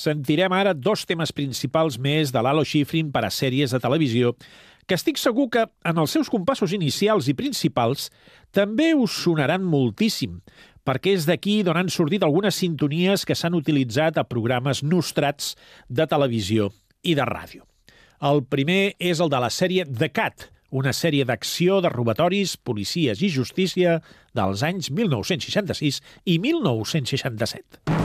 sentirem ara dos temes principals més de Lalo Schifrin per a sèries de televisió, que estic segur que en els seus compassos inicials i principals també us sonaran moltíssim, perquè és d'aquí d'on han sortit algunes sintonies que s'han utilitzat a programes nostrats de televisió i de ràdio. El primer és el de la sèrie The Cat, una sèrie d'acció de robatoris, policies i justícia dels anys 1966 i 1967.